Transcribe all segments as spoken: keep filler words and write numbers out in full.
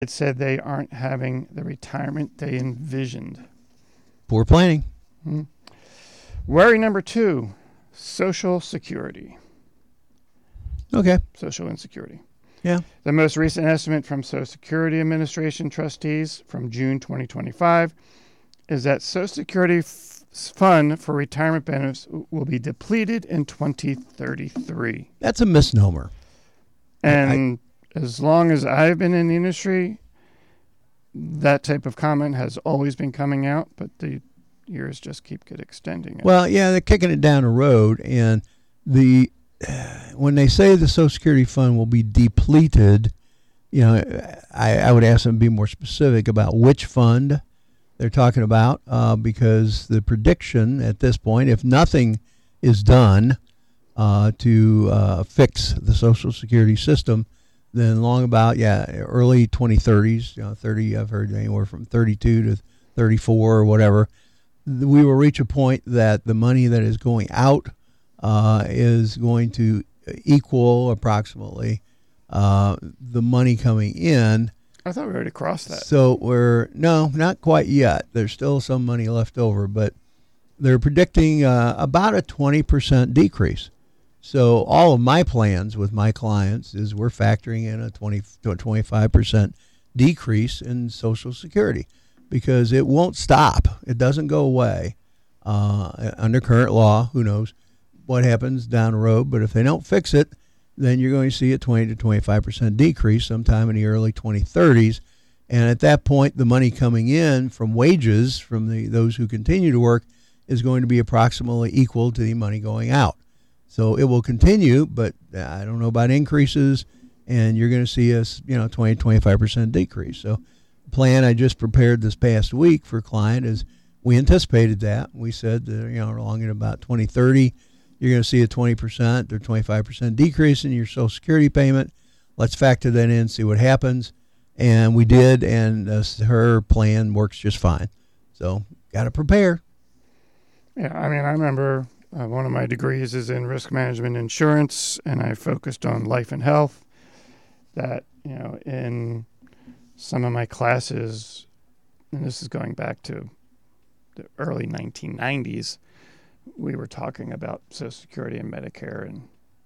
It said they aren't having the retirement they envisioned. Poor planning. Hmm. Worry number two, Social Security. Okay. Social insecurity. Yeah. The most recent estimate from Social Security Administration trustees from June twenty twenty-five is that Social Security f- fund for retirement benefits will be depleted in twenty thirty-three. That's a misnomer. And I, as long as I've been in the industry, that type of comment has always been coming out, but the years just keep get extending it. Well, yeah, they're kicking it down the road, and the when they say the Social Security fund will be depleted, you know, I, I would ask them to be more specific about which fund they're talking about, uh, because the prediction at this point, if nothing is done uh, to uh, fix the Social Security system, then long about, yeah, early twenty thirties, you know, thirty, I've heard anywhere from thirty-two to thirty-four or whatever, we will reach a point that the money that is going out uh, is going to equal approximately uh, the money coming in. I thought we already crossed that. So we're, no, not quite yet. There's still some money left over, but they're predicting uh, about a twenty percent decrease. So all of my plans with my clients is we're factoring in a twenty to a twenty-five percent decrease in Social Security because it won't stop. It doesn't go away. Uh, under current law, who knows what happens down the road, but if they don't fix it, then you're going to see a twenty to twenty-five percent decrease sometime in the early twenty thirties. And at that point, the money coming in from wages from the those who continue to work is going to be approximately equal to the money going out. So it will continue, but I don't know about increases, and you're going to see a you know twenty to twenty-five percent decrease. So the plan I just prepared this past week for a client is we anticipated that. We said that, you know, along in about twenty thirty, you're going to see a twenty percent or twenty-five percent decrease in your Social Security payment. Let's factor that in, see what happens. And we did, and uh, her plan works just fine. So got to prepare. Yeah, I mean, I remember uh, one of my degrees is in risk management insurance, and I focused on life and health. That, you know, in some of my classes, and this is going back to the early nineteen nineties, we were talking about Social Security and Medicare, and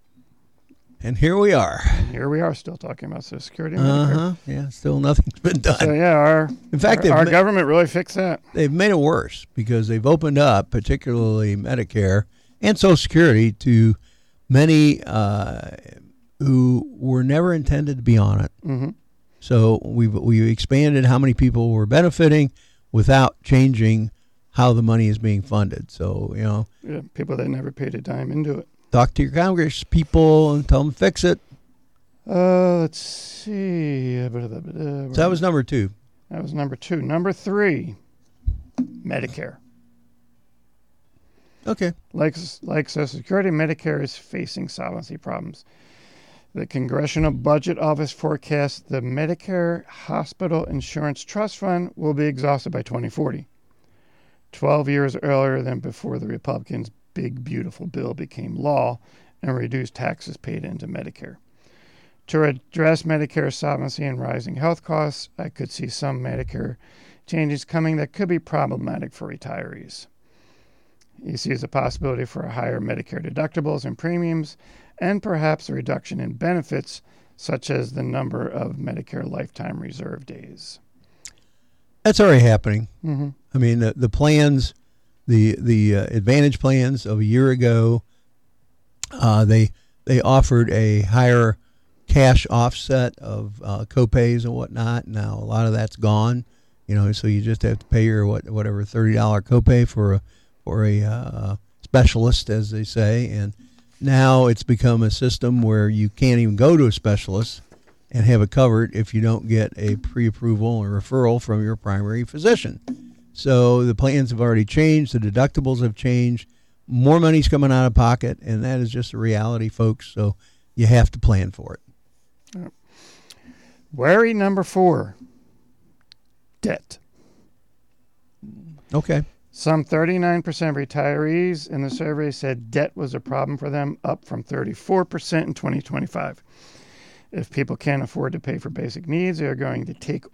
and here we are. And here we are still talking about Social Security and uh-huh. Medicare. Yeah, still nothing's been done. So yeah, our in fact, our, our ma- government really fixed that. They've made it worse because they've opened up, particularly Medicare and Social Security, to many uh, who were never intended to be on it. Mm-hmm. So we've we expanded how many people were benefiting without changing how the money is being funded. So, you know, yeah, people that never paid a dime into it. Talk to your Congress people and tell them to fix it. Uh, let's see. Uh, so that was number two. That was number two. Number three, Medicare. Okay. Like like Social Security, Medicare is facing solvency problems. The Congressional Budget Office forecasts the Medicare Hospital Insurance Trust Fund will be exhausted by twenty forty. twelve years earlier than before the Republicans' big, beautiful bill became law and reduced taxes paid into Medicare. To address Medicare solvency and rising health costs, I could see some Medicare changes coming that could be problematic for retirees. He sees a possibility for higher Medicare deductibles and premiums, and perhaps a reduction in benefits, such as the number of Medicare lifetime reserve days. That's already happening. Mm-hmm. I mean, the, the plans, the the uh, Advantage plans of a year ago, uh, they they offered a higher cash offset of uh, copays and whatnot. Now a lot of that's gone, you know. So you just have to pay your what whatever thirty dollar copay for a for a uh, specialist, as they say. And now it's become a system where you can't even go to a specialist and have it covered if you don't get a pre-approval or referral from your primary physician. So the plans have already changed. The deductibles have changed. More money's coming out of pocket, and that is just a reality, folks. So you have to plan for it. Worry number four, debt. Okay. Some thirty-nine percent of retirees in the survey said debt was a problem for them, up from thirty-four percent in twenty twenty-five. If people can't afford to pay for basic needs, they are going to take